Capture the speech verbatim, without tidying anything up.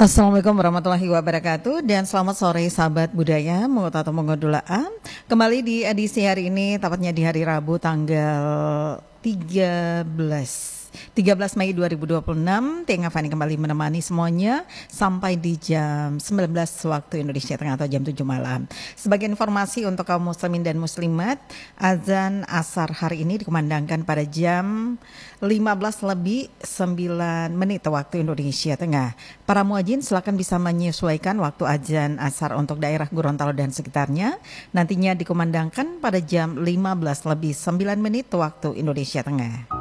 Assalamualaikum warahmatullahi wabarakatuh dan selamat sore sahabat budaya Mengota atau Mengodulaan. Kembali di edisi hari ini, tepatnya di hari Rabu tanggal tiga belas Mei dua ribu dua puluh enam. Tenga Fani kembali menemani semuanya sampai di jam sembilan belas waktu Indonesia Tengah atau jam tujuh malam. Sebagai informasi untuk kaum muslimin dan muslimat, azan asar hari ini dikumandangkan pada jam lima belas lebih sembilan menit waktu Indonesia Tengah. Para muadzin silakan bisa menyesuaikan waktu azan asar untuk daerah Gorontalo dan sekitarnya. Nantinya dikumandangkan pada jam lima belas lebih sembilan menit waktu Indonesia Tengah.